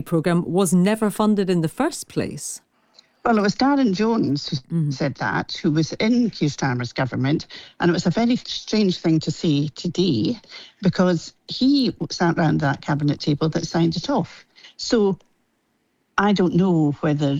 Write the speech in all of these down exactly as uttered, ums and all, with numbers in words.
programme was never funded in the first place. Well, it was Darren Jones who mm-hmm. said that, who was in Keir Starmer's government, and it was a very strange thing to say today because he sat around that cabinet table that signed it off. So I don't know whether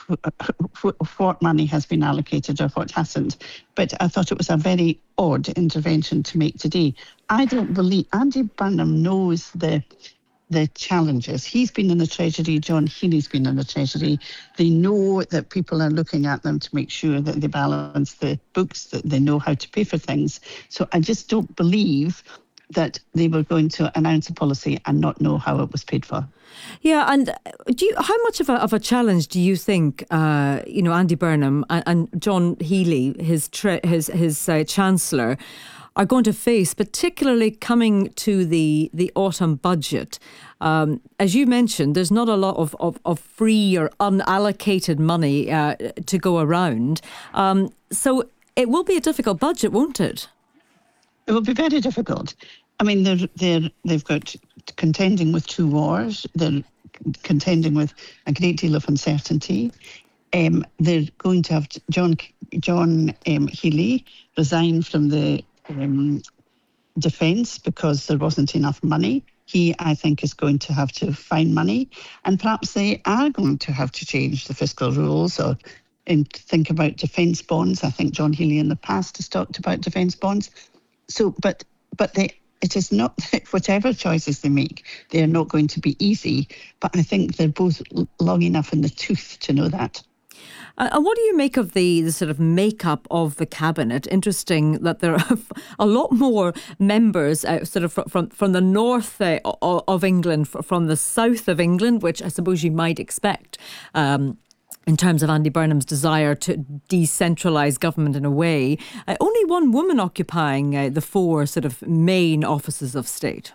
what money has been allocated or what hasn't, but I thought it was a very odd intervention to make today. I don't believe Andy Burnham knows the the challenges. He's been in the Treasury, John Healey's been in the Treasury. They know that people are looking at them to make sure that they balance the books, that they know how to pay for things. So I just don't believe that they were going to announce a policy and not know how it was paid for. Yeah, and do you, how much of a of a challenge do you think, uh, you know, Andy Burnham and, and John Healey, his tre- his his uh, Chancellor, are going to face, particularly coming to the, the autumn budget? Um, as you mentioned, there's not a lot of, of, of free or unallocated money uh, to go around. Um, so it will be a difficult budget, won't it? It will be very difficult. I mean, they're, they're, they've got contending with two wars. They're contending with a great deal of uncertainty. Um, they're going to have John John um, Healey resign from the um, defence because there wasn't enough money. He, I think, is going to have to find money, and perhaps they are going to have to change the fiscal rules or and think about defence bonds. I think John Healey in the past has talked about defence bonds. So, but but they, it is not, whatever choices they make, they are not going to be easy. But I think they're both long enough in the tooth to know that. Uh, and what do you make of the, the sort of makeup of the cabinet? Interesting that there are a lot more members uh, sort of from, from the north uh, of England, from the south of England, which I suppose you might expect um, in terms of Andy Burnham's desire to decentralise government in a way. Uh, only one woman occupying uh, the four sort of main offices of state.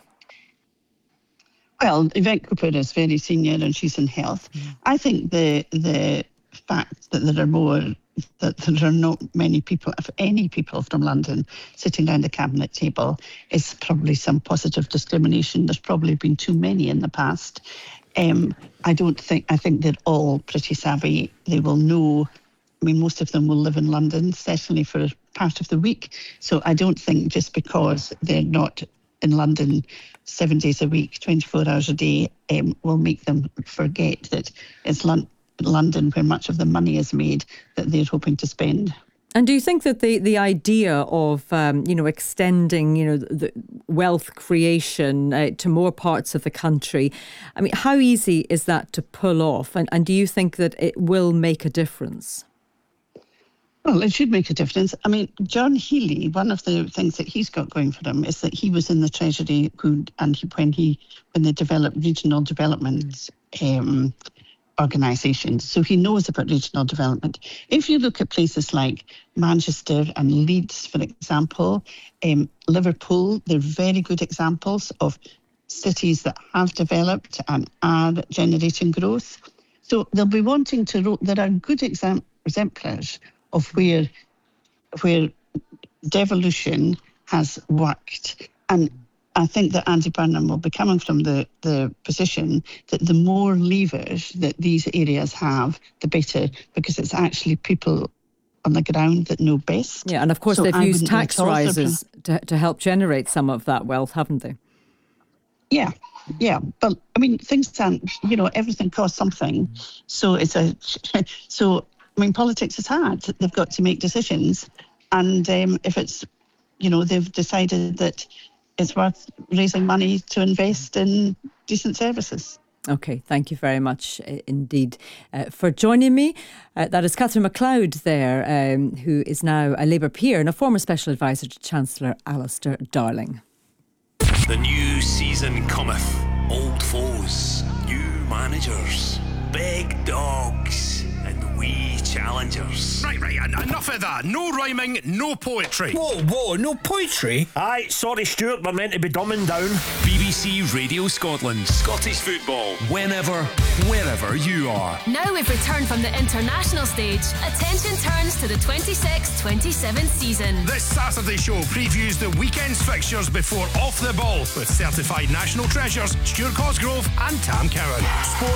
Well, Yvette Cooper is very senior and she's in health. Mm. I think the the fact that there are more, that there are not many people, if any people from London sitting around the cabinet table, is probably some positive discrimination. There's probably been too many in the past. Um, I don't think, I think they're all pretty savvy. They will know, I mean, most of them will live in London, certainly for part of the week. So I don't think just because they're not in London seven days a week, twenty-four hours a day, um, will make them forget that it's Lon- London where much of the money is made that they're hoping to spend. And do you think that the, the idea of, um, you know, extending, you know, the wealth creation uh, to more parts of the country, I mean, how easy is that to pull off? And, and do you think that it will make a difference? Well, it should make a difference. I mean, John Healey, one of the things that he's got going for him is that he was in the Treasury who, and he, when he when they developed regional development um, organisations, so he knows about regional development. If you look at places like Manchester and Leeds, for example, um, Liverpool, they're very good examples of cities that have developed and are generating growth. So they'll be wanting to, there are good exam- exemplars of where where devolution has worked. And I think that Andy Burnham will be coming from the, the position that the more levers that these areas have, the better, because it's actually people on the ground that know best. Yeah, and of course so they've I used tax rises to, to help generate some of that wealth, haven't they? Yeah, yeah. But, I mean, things aren't, you know, everything costs something. So it's a, so... I mean, politics is hard. They've got to make decisions. And um, if it's, you know, they've decided that it's worth raising money to invest in decent services. OK, thank you very much uh, indeed uh, for joining me. Uh, that is Catherine MacLeod there, um, who is now a Labour peer and a former special advisor to Chancellor Alistair Darling. The new season cometh. Old foes, new managers, big dogs and wee challengers. Right, right, en- enough of that. No rhyming, no poetry. Whoa, whoa, no poetry? Aye, sorry Stuart, we're meant to be dumbing down. B B C Radio Scotland. Scottish football. Whenever, wherever you are. Now we've returned from the international stage, attention turns to the twenty-six twenty-seven season. This Saturday show previews the weekend's fixtures before Off the Ball with certified national treasures Stuart Cosgrove and Tam Cowan. Sport